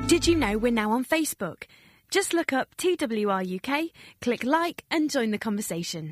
Did you know we're now on Facebook? Just look up TWR UK, click like and join the conversation.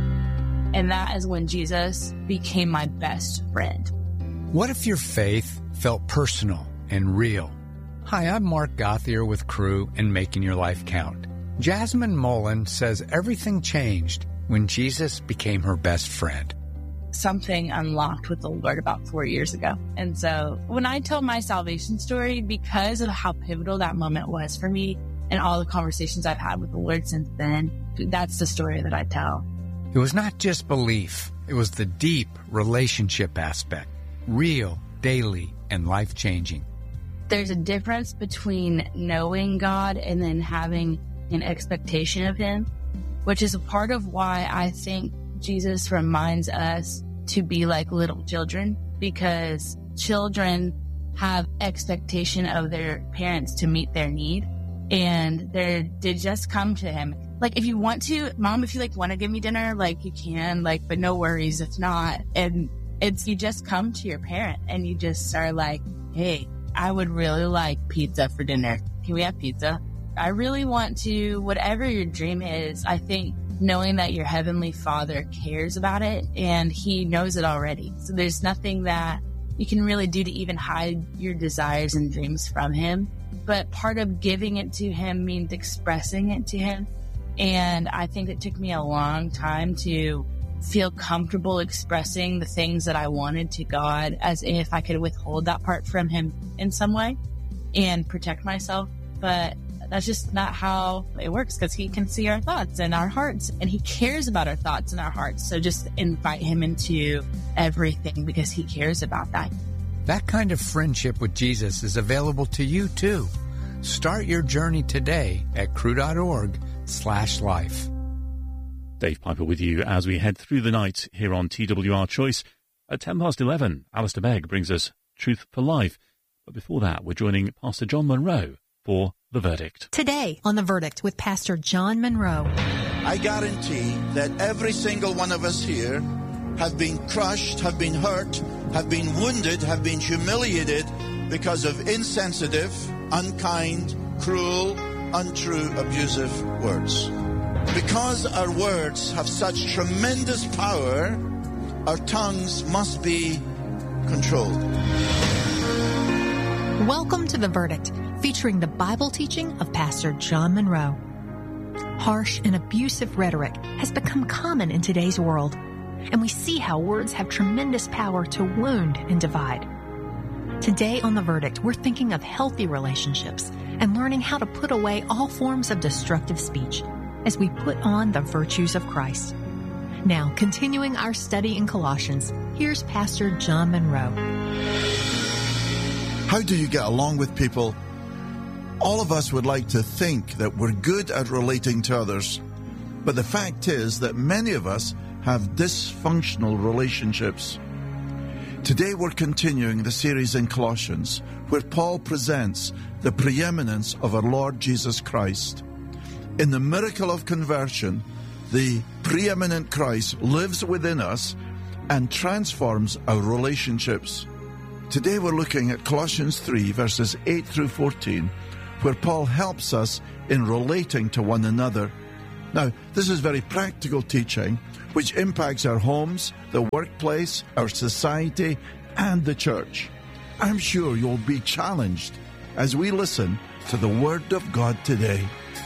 And that is when Jesus became my best friend. What if your faith felt personal and real? Hi, I'm Mark Gothier with Crew and Making Your Life Count. Jasmine Mullen says everything changed when Jesus became her best friend. Something unlocked with the Lord about 4 years ago. And so when I tell my salvation story, because of how pivotal that moment was for me and all the conversations I've had with the Lord since then, that's the story that I tell. It was not just belief. It was the deep relationship aspect, real, daily, and life-changing. There's a difference between knowing God and then having an expectation of Him, which is a part of why I think Jesus reminds us to be like little children, because children have expectation of their parents to meet their need, and they just come to Him. Like, if you want to, Mom, if you want to give me dinner, you can, but no worries if not. And you just come to your parent and you just are like, hey, I would really like pizza for dinner. Can we have pizza? I really want to, whatever your dream is, I think knowing that your Heavenly Father cares about it and He knows it already. So there's nothing that you can really do to even hide your desires and dreams from Him. But part of giving it to Him means expressing it to Him. And I think it took me a long time to feel comfortable expressing the things that I wanted to God, as if I could withhold that part from Him in some way and protect myself. But that's just not how it works, because He can see our thoughts and our hearts, and He cares about our thoughts and our hearts. So just invite Him into everything, because He cares about that. That kind of friendship with Jesus is available to you too. Start your journey today at cru.org/life. Dave Piper with you as we head through the night here on TWR Choice. At 11:10, Alistair Begg brings us Truth for Life. But before that, we're joining Pastor John Monroe for The Verdict. Today on The Verdict with Pastor John Monroe. I guarantee that every single one of us here have been crushed, have been hurt, have been wounded, have been humiliated because of insensitive, unkind, cruel, untrue, abusive words. Because our words have such tremendous power, our tongues must be controlled. Welcome to The Verdict, featuring the Bible teaching of Pastor John Monroe. Harsh and abusive rhetoric has become common in today's world, and we see how words have tremendous power to wound and divide. Today on The Verdict, we're thinking of healthy relationships and learning how to put away all forms of destructive speech as we put on the virtues of Christ. Now, continuing our study in Colossians, here's Pastor John Monroe. How do you get along with people? All of us would like to think that we're good at relating to others, but the fact is that many of us have dysfunctional relationships. Today we're continuing the series in Colossians, where Paul presents the preeminence of our Lord Jesus Christ. In the miracle of conversion, the preeminent Christ lives within us and transforms our relationships. Today we're looking at Colossians 3, verses 8 through 14, where Paul helps us in relating to one another. Now, this is very practical teaching, which impacts our homes, the workplace, our society, and the church. I'm sure you'll be challenged as we listen to the Word of God today.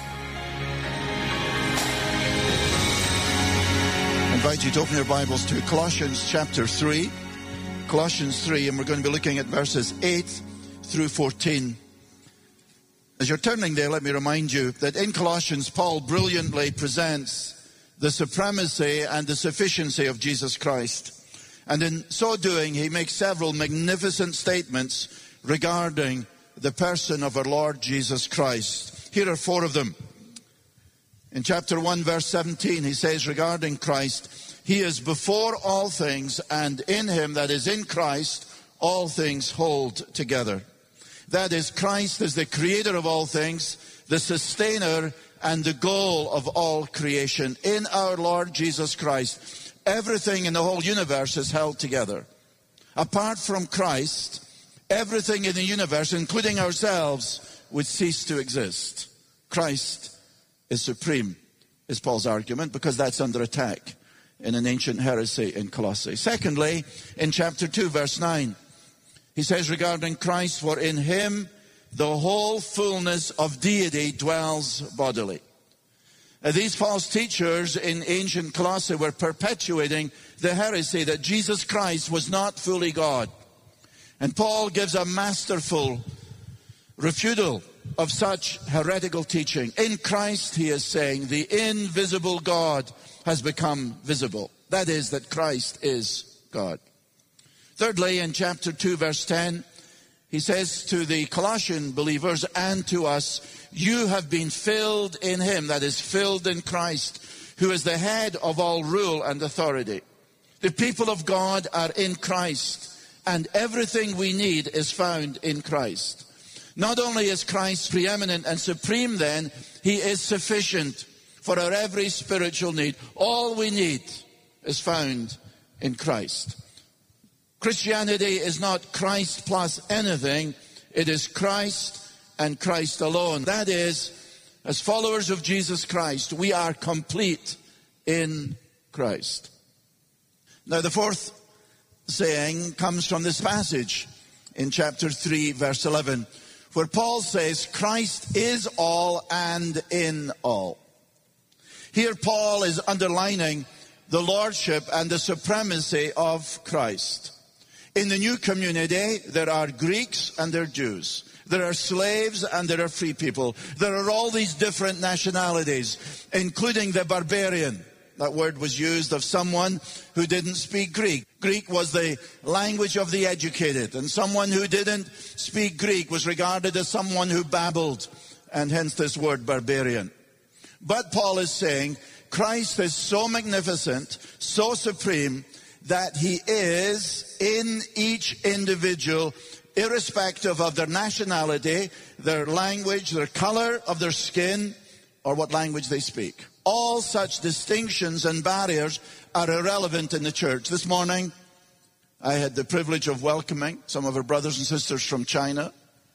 I invite you to open your Bibles to Colossians chapter 3. Colossians 3, and we're going to be looking at verses 8 through 14. As you're turning there, let me remind you that in Colossians, Paul brilliantly presents the supremacy and the sufficiency of Jesus Christ. And in so doing, he makes several magnificent statements regarding the person of our Lord Jesus Christ. Here are four of them. In chapter 1, verse 17, he says regarding Christ, He is before all things, and in Him, that is in Christ, all things hold together. That is, Christ is the creator of all things, the sustainer and the goal of all creation. In our Lord Jesus Christ, everything in the whole universe is held together. Apart from Christ, everything in the universe, including ourselves, would cease to exist. Christ is supreme, is Paul's argument, because that's under attack in an ancient heresy in Colossae. Secondly, in chapter 2, verse 9, he says regarding Christ, for in him the whole fullness of deity dwells bodily. These false teachers in ancient Colossae were perpetuating the heresy that Jesus Christ was not fully God. And Paul gives a masterful refutal of such heretical teaching. In Christ, he is saying, the invisible God has become visible. That is, that Christ is God. Thirdly, in chapter 2, verse 10, he says to the Colossian believers and to us, you have been filled in him, that is, filled in Christ, who is the head of all rule and authority. The people of God are in Christ, and everything we need is found in Christ. Not only is Christ preeminent and supreme then, he is sufficient for our every spiritual need. All we need is found in Christ. Christianity is not Christ plus anything. It is Christ and Christ alone. That is, as followers of Jesus Christ, we are complete in Christ. Now, the fourth saying comes from this passage in chapter 3, verse 11, where Paul says, Christ is all and in all. Here Paul is underlining the lordship and the supremacy of Christ. In the new community, there are Greeks and there are Jews. There are slaves and there are free people. There are all these different nationalities, including the barbarian. That word was used of someone who didn't speak Greek. Greek was the language of the educated, and someone who didn't speak Greek was regarded as someone who babbled, and hence this word barbarian. But Paul is saying Christ is so magnificent, so supreme, that he is in each individual, irrespective of their nationality, their language, their color of their skin, or what language they speak. All such distinctions and barriers are irrelevant in the church. This morning, I had the privilege of welcoming some of our brothers and sisters from China.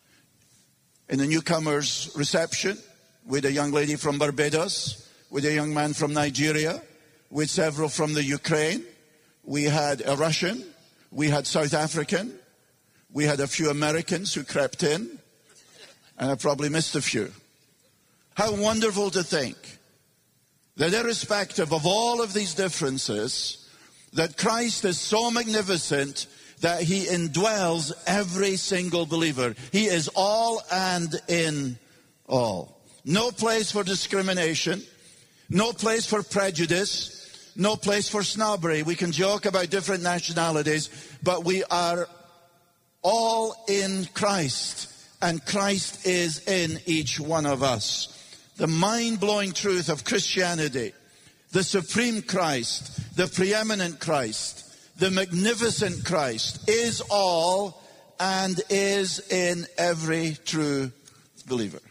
In the newcomers' reception, with a young lady from Barbados, with a young man from Nigeria, with several from the Ukraine. We had a Russian, we had South African, we had a few Americans who crept in, and I probably missed a few. How wonderful to think that irrespective of all of these differences, that Christ is so magnificent that he indwells every single believer. He is all and in all. No place for discrimination, no place for prejudice, no place for snobbery. We can joke about different nationalities, but we are all in Christ, and Christ is in each one of us. The mind-blowing truth of Christianity, the supreme Christ, the preeminent Christ, the magnificent Christ, is all and is in every true believer.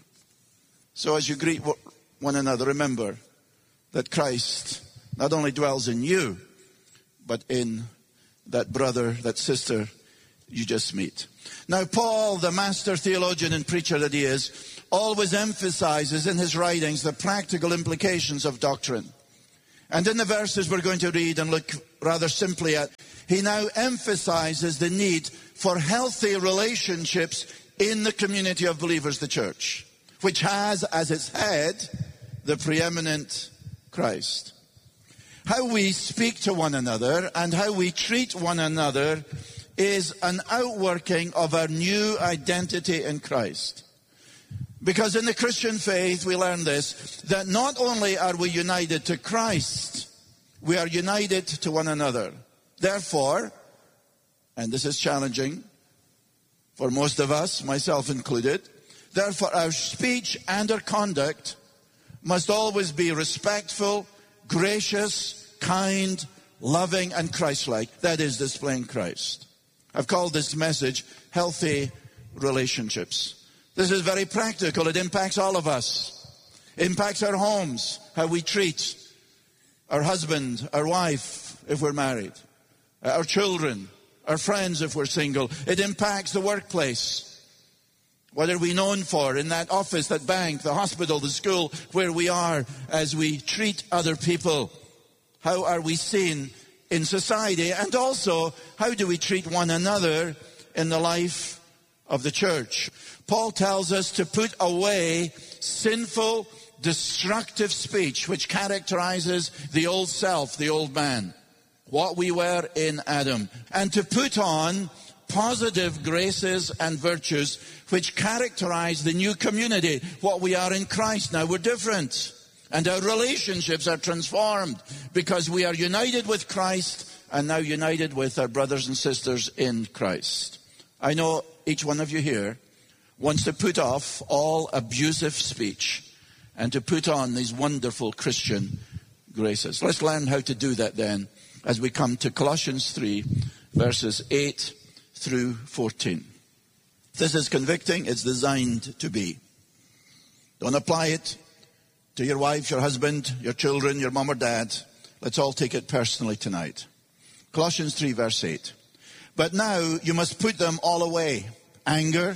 So as you greet one another, remember that Christ not only dwells in you, but in that brother, that sister you just meet. Now, Paul, the master theologian and preacher that he is, always emphasizes in his writings the practical implications of doctrine. And in the verses we're going to read and look rather simply at, he now emphasizes the need for healthy relationships in the community of believers, the church, which has as its head the preeminent Christ. How we speak to one another and how we treat one another is an outworking of our new identity in Christ. Because in the Christian faith we learn this, that not only are we united to Christ, we are united to one another. Therefore, and this is challenging for most of us, myself included, therefore our speech and our conduct must always be respectful, gracious, kind, loving, and Christ-like. That is, displaying Christ. I've called this message Healthy Relationships. This is very practical. It impacts all of us. It impacts our homes, how we treat our husband, our wife, if we're married, our children, our friends, if we're single. It impacts the workplace. What are we known for in that office, that bank, the hospital, the school, where we are as we treat other people? How are we seen in society? And also, how do we treat one another in the life of the church? Paul tells us to put away sinful, destructive speech which characterizes the old self, the old man, what we were in Adam, and to put on positive graces and virtues which characterize the new community, what we are in Christ. Now we're different, and our relationships are transformed because we are united with Christ and now united with our brothers and sisters in Christ. I know each one of you here wants to put off all abusive speech and to put on these wonderful Christian graces. Let's learn how to do that then as we come to Colossians 3, verses 8 through 14. This is convicting. It's designed to be. Don't apply it to your wife, your husband, your children, your mom or dad. Let's all take it personally tonight. Colossians 3, verse 8. But now you must put them all away. Anger,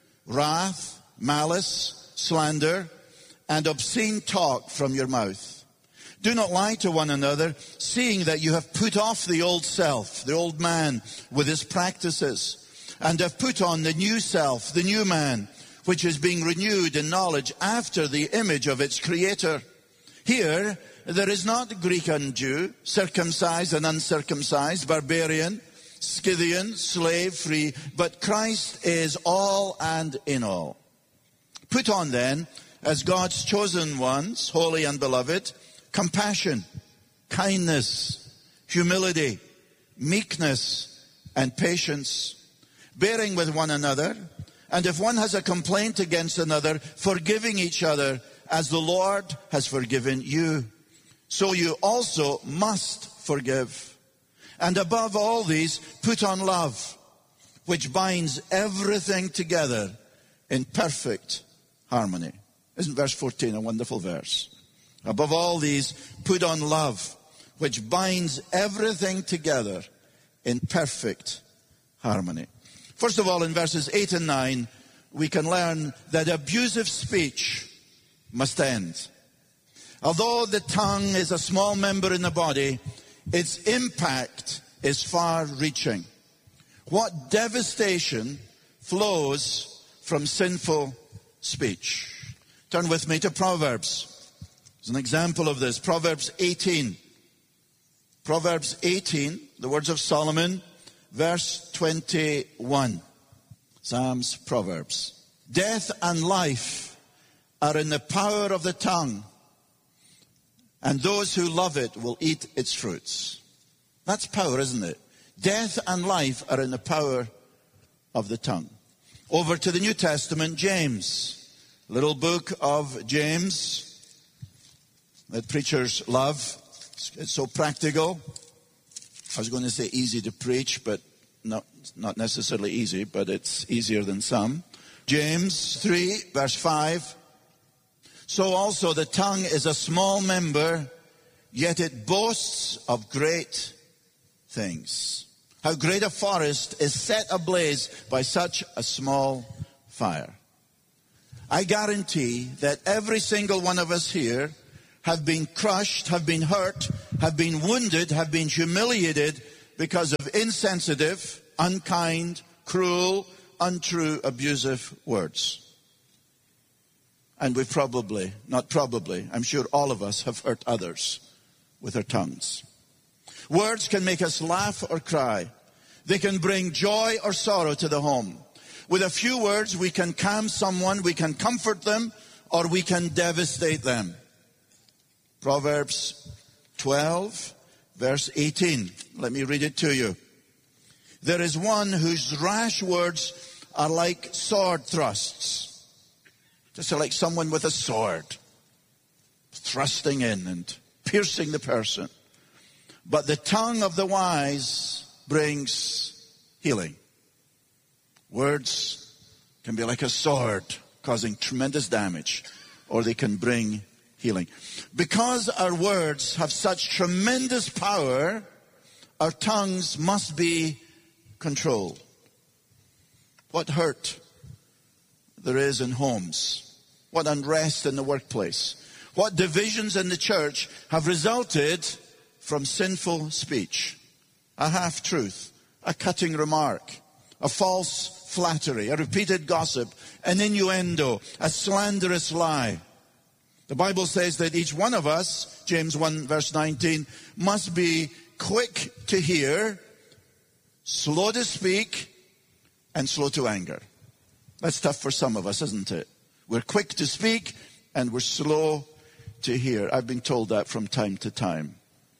wrath, malice, slander, and obscene talk from your mouth. Do not lie to one another, seeing that you have put off the old self, the old man, with his practices, and have put on the new self, the new man, which is being renewed in knowledge after the image of its creator. Here, there is not Greek and Jew, circumcised and uncircumcised, barbarian, Scythian, slave, free, but Christ is all and in all. Put on then, as God's chosen ones, holy and beloved, compassion, kindness, humility, meekness, and patience, bearing with one another, and if one has a complaint against another, forgiving each other as the Lord has forgiven you. So you also must forgive. And above all these, put on love, which binds everything together in perfect harmony. Isn't verse 14 a wonderful verse? Above all these, put on love, which binds everything together in perfect harmony. First of all, in verses 8 and 9, we can learn that abusive speech must end. Although the tongue is a small member in the body, its impact is far-reaching. What devastation flows from sinful speech? Turn with me to Proverbs. As an example of this, Proverbs 18. Proverbs 18, the words of Solomon, verse 21. Psalms, Proverbs. Death and life are in the power of the tongue, and those who love it will eat its fruits. That's power, isn't it? Death and life are in the power of the tongue. Over to the New Testament, James. Little book of James that preachers love. It's so practical. I was going to say easy to preach, but not necessarily easy, but it's easier than some. James 3, verse 5. So also the tongue is a small member, yet it boasts of great things. How great a forest is set ablaze by such a small fire. I guarantee that every single one of us here have been crushed, have been hurt, have been wounded, have been humiliated because of insensitive, unkind, cruel, untrue, abusive words. And we've I'm sure all of us have hurt others with our tongues. Words can make us laugh or cry. They can bring joy or sorrow to the home. With a few words, we can calm someone, we can comfort them, or we can devastate them. Proverbs 12, verse 18. Let me read it to you. There is one whose rash words are like sword thrusts. Just like someone with a sword, thrusting in and piercing the person. But the tongue of the wise brings healing. Words can be like a sword, causing tremendous damage, or they can bring healing. Because our words have such tremendous power, our tongues must be controlled. What hurt there is in homes, what unrest in the workplace, what divisions in the church have resulted from sinful speech, a half-truth, a cutting remark, a false flattery, a repeated gossip, an innuendo, a slanderous lie. The Bible says that each one of us, James 1 verse 19, must be quick to hear, slow to speak, and slow to anger. That's tough for some of us, isn't it? We're quick to speak and we're slow to hear. I've been told that from time to time.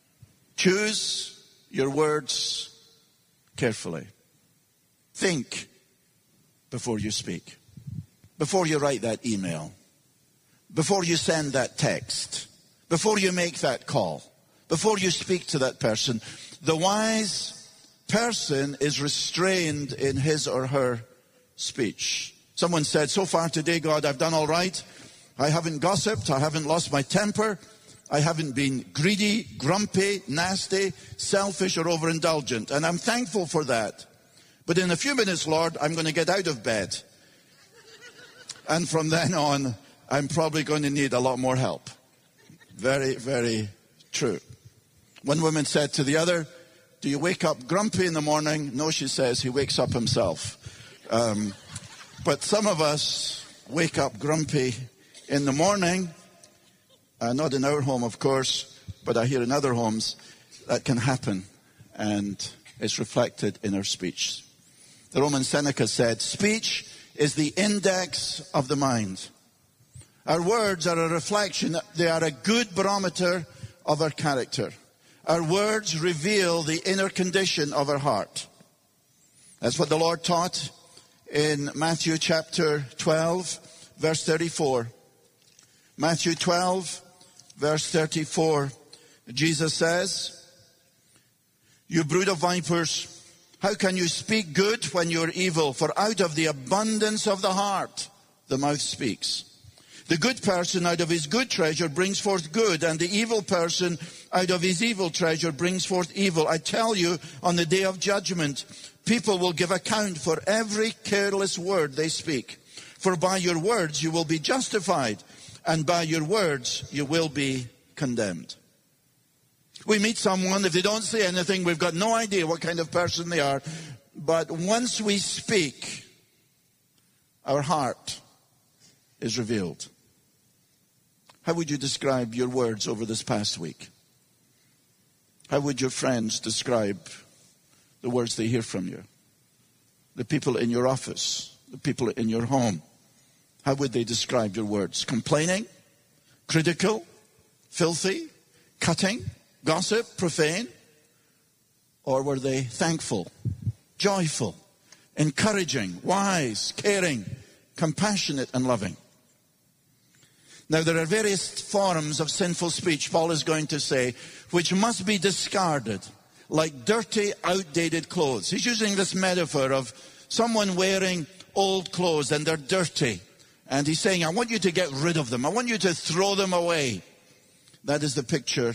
Choose your words carefully. Think before you speak. Before you write that email. Before you send that text. Before you make that call. Before you speak to that person. The wise person is restrained in his or her speech. Someone said, so far today, God, I've done all right. I haven't gossiped. I haven't lost my temper. I haven't been greedy, grumpy, nasty, selfish, or overindulgent. And I'm thankful for that. But in a few minutes, Lord, I'm going to get out of bed. And from then on, I'm probably going to need a lot more help. Very, very true. One woman said to the other, do you wake up grumpy in the morning? No, she says, he wakes up himself. But some of us wake up grumpy in the morning. Not in our home, of course, but I hear in other homes that can happen. And it's reflected in our speech. The Roman Seneca said, speech is the index of the mind. Our words are a reflection. They are a good barometer of our character. Our words reveal the inner condition of our heart. That's what the Lord taught in Matthew chapter 12, verse 34. Matthew 12, verse 34. Jesus says, you brood of vipers, how can you speak good when you're evil? For out of the abundance of the heart, the mouth speaks. The good person out of his good treasure brings forth good, and the evil person out of his evil treasure brings forth evil. I tell you, on the day of judgment, people will give account for every careless word they speak. For by your words you will be justified, and by your words you will be condemned. We meet someone, if they don't say anything, we've got no idea what kind of person they are. But once we speak, our heart is revealed. How would you describe your words over this past week? How would your friends describe the words they hear from you? The people in your office, the people in your home, how would they describe your words? Complaining, critical, filthy, cutting, gossip, profane? Or were they thankful, joyful, encouraging, wise, caring, compassionate, and loving? Now, there are various forms of sinful speech, Paul is going to say, which must be discarded, like dirty, outdated clothes. He's using this metaphor of someone wearing old clothes and they're dirty. And he's saying, I want you to get rid of them. I want you to throw them away. That is the picture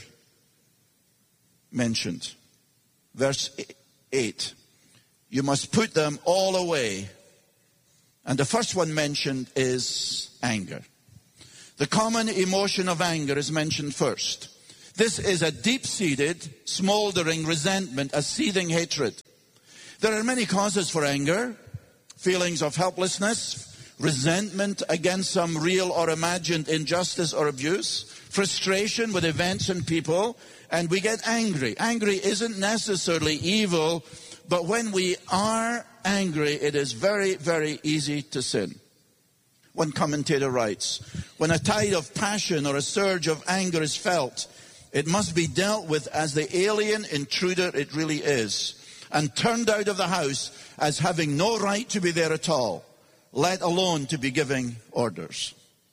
mentioned. Verse 8. You must put them all away. And the first one mentioned is anger. The common emotion of anger is mentioned first. This is a deep-seated, smoldering resentment, a seething hatred. There are many causes for anger. Feelings of helplessness, resentment against some real or imagined injustice or abuse, frustration with events and people, and we get angry. Angry isn't necessarily evil, but when we are angry, it is very, very easy to sin. One commentator writes, when a tide of passion or a surge of anger is felt, it must be dealt with as the alien intruder it really is, and turned out of the house as having no right to be there at all, let alone to be giving orders.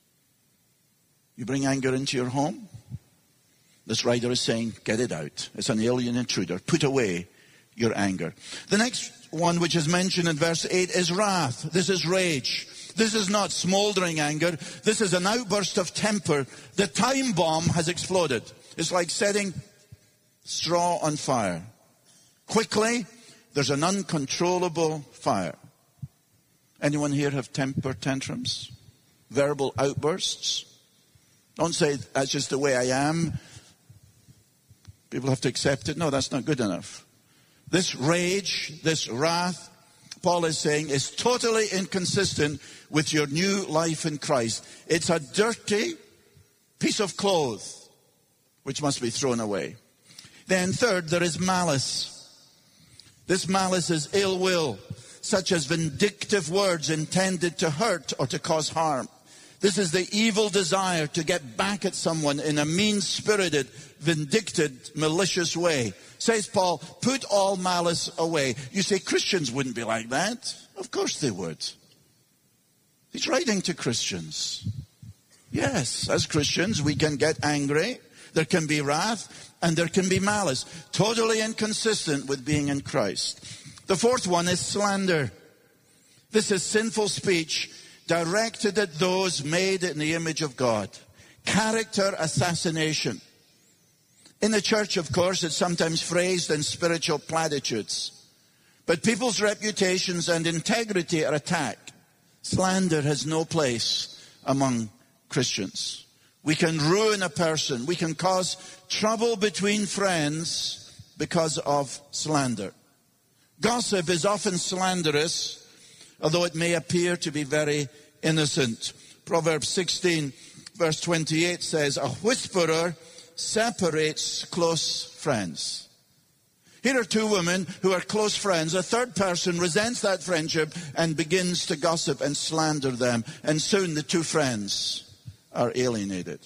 You bring anger into your home? This writer is saying, get it out. It's an alien intruder. Put away your anger. The next one, which is mentioned in verse 8, is wrath. This is rage. This is not smoldering anger. This is an outburst of temper. The time bomb has exploded. It's like setting straw on fire. Quickly, there's an uncontrollable fire. Anyone here have temper tantrums? Verbal outbursts? Don't say, that's just the way I am. People have to accept it. No, that's not good enough. This rage, this wrath, Paul is saying, is totally inconsistent with your new life in Christ. It's a dirty piece of clothes which must be thrown away. Then third, there is malice. This malice is ill will, such as vindictive words intended to hurt or to cause harm. This is the evil desire to get back at someone in a mean-spirited, vindictive, malicious way. Says Paul, put all malice away. You say Christians wouldn't be like that. Of course they would. He's writing to Christians. Yes, as Christians we can get angry. There can be wrath and there can be malice. Totally inconsistent with being in Christ. The fourth one is slander. This is sinful speech directed at those made in the image of God. Character assassination. In the church, of course, it's sometimes phrased in spiritual platitudes. But people's reputations and integrity are attacked. Slander has no place among Christians. We can ruin a person. We can cause trouble between friends because of slander. Gossip is often slanderous, although it may appear to be very innocent. Proverbs 16, verse 28 says, a whisperer separates close friends. Here are two women who are close friends. A third person resents that friendship and begins to gossip and slander them. And soon the two friends are alienated.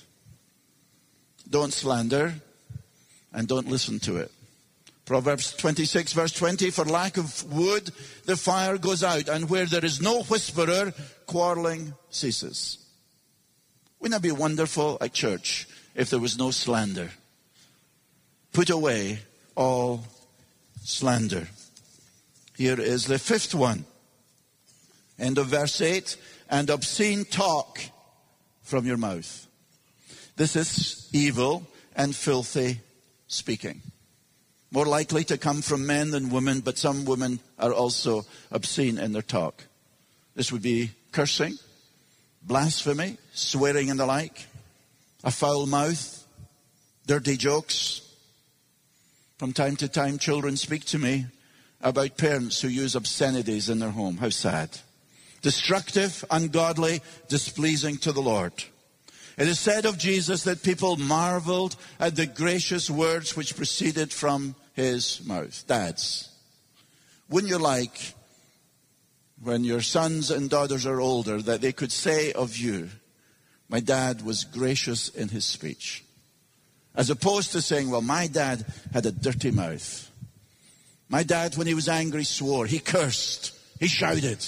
Don't slander and don't listen to it. Proverbs 26 verse 20, for lack of wood the fire goes out, and where there is no whisperer, quarreling ceases. Wouldn't that be wonderful at church if there was no slander? Put away all slander. Here is the fifth one. End of verse 8, and obscene talk from your mouth. This is evil and filthy speaking. More likely to come from men than women, but some women are also obscene in their talk. This would be cursing, blasphemy, swearing and the like, a foul mouth, dirty jokes. From time to time, children speak to me about parents who use obscenities in their home. How sad. Destructive, ungodly, displeasing to the Lord. It is said of Jesus that people marveled at the gracious words which proceeded from his mouth. Dads, wouldn't you like, when your sons and daughters are older, that they could say of you, my dad was gracious in his speech? As opposed to saying, well, my dad had a dirty mouth. My dad, when he was angry, swore. He cursed. He shouted.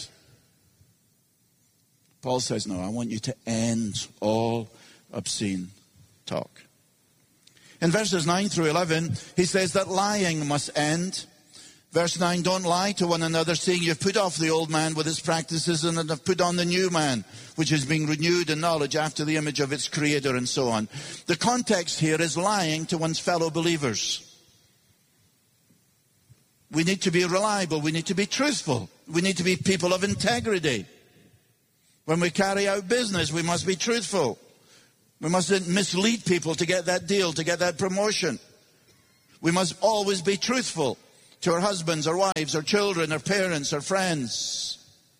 Paul says, no, I want you to end all obscene talk. In verses 9 through 11, he says that lying must end. Verse 9, don't lie to one another, seeing you've put off the old man with his practices and have put on the new man, which is being renewed in knowledge after the image of its creator, and so on. The context here is lying to one's fellow believers. We need to be reliable. We need to be truthful. We need to be people of integrity. When we carry out business, we must be truthful. We mustn't mislead people to get that deal, to get that promotion. We must always be truthful to our husbands, our wives, our children, our parents, our friends.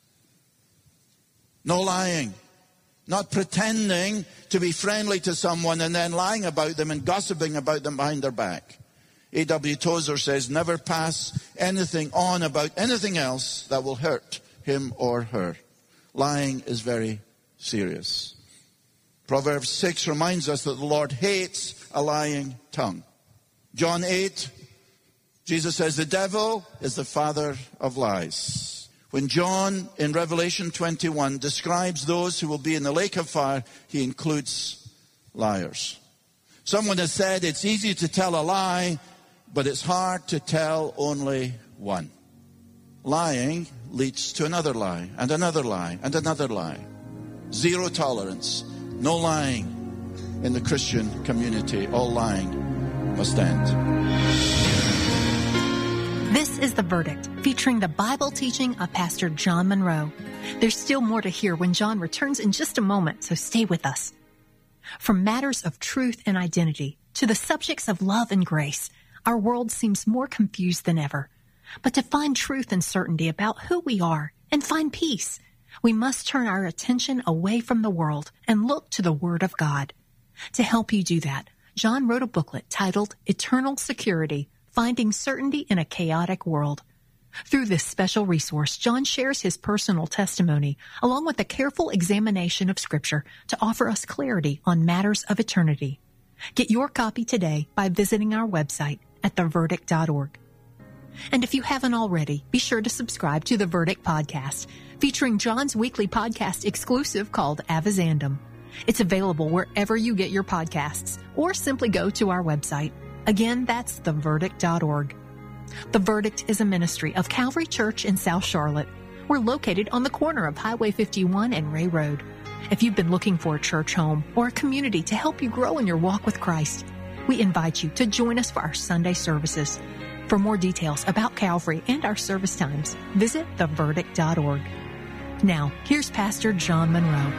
No lying. Not pretending to be friendly to someone and then lying about them and gossiping about them behind their back. A.W. Tozer says, never pass anything on about anything else that will hurt him or her. Lying is very serious. Proverbs 6 reminds us that the Lord hates a lying tongue. John 8, Jesus says, the devil is the father of lies. When John, in Revelation 21, describes those who will be in the lake of fire, he includes liars. Someone has said it's easy to tell a lie, but it's hard to tell only one. Lying leads to another lie, and another lie, and another lie. Zero tolerance. No lying in the Christian community. All lying must end. This is The Verdict, featuring the Bible teaching of Pastor John Monroe. There's still more to hear when John returns in just a moment, so stay with us. From matters of truth and identity to the subjects of love and grace, our world seems more confused than ever. But to find truth and certainty about who we are and find peace, we must turn our attention away from the world and look to the Word of God. To help you do that, John wrote a booklet titled Eternal Security, Finding Certainty in a Chaotic World. Through this special resource, John shares his personal testimony along with a careful examination of Scripture to offer us clarity on matters of eternity. Get your copy today by visiting our website at theverdict.org. And if you haven't already, be sure to subscribe to The Verdict Podcast, featuring John's weekly podcast exclusive called Avizandum. It's available wherever you get your podcasts, or simply go to our website. Again, that's theverdict.org. The Verdict is a ministry of Calvary Church in South Charlotte. We're located on the corner of Highway 51 and Ray Road. If you've been looking for a church home or a community to help you grow in your walk with Christ, we invite you to join us for our Sunday services. For more details about Calvary and our service times, visit theverdict.org. Now, here's Pastor John Monroe.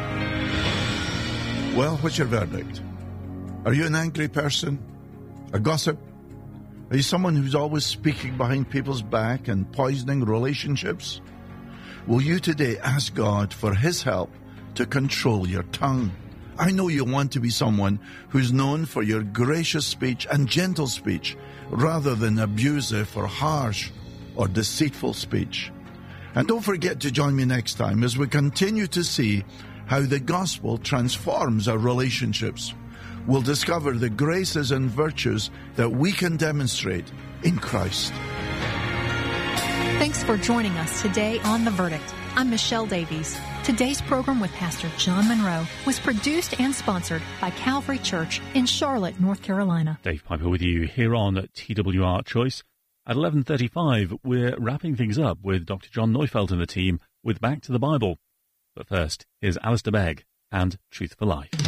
Well, what's your verdict? Are you an angry person? A gossip? Are you someone who's always speaking behind people's back and poisoning relationships? Will you today ask God for His help to control your tongue? I know you want to be someone who's known for your gracious speech and gentle speech rather than abusive or harsh or deceitful speech. And don't forget to join me next time as we continue to see how the gospel transforms our relationships. We'll discover the graces and virtues that we can demonstrate in Christ. Thanks for joining us today on The Verdict. I'm Michelle Davies. Today's program with Pastor John Monroe was produced and sponsored by Calvary Church in Charlotte, North Carolina. Dave Piper with you here on TWR Choice. At 11:35, we're wrapping things up with Dr. John Neufeld and the team with Back to the Bible. But first, here's Alistair Begg and Truth for Life.